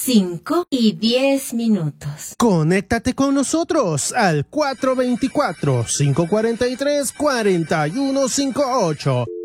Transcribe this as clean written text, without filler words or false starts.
5 y 10 minutos. Conéctate con nosotros al 424-543-4158.